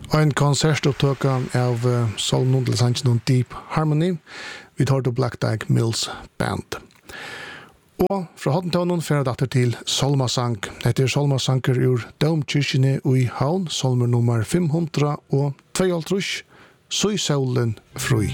En konsertupptøka av Solnundelsangjen Deep Harmony vi tar til Black Dyke Mills Band. Og fra Hottentønnen fører dette til Solmasang. Dette Solmasanger ur Domkirkene i Havn, Solmer nummer 522, Så i solen fri.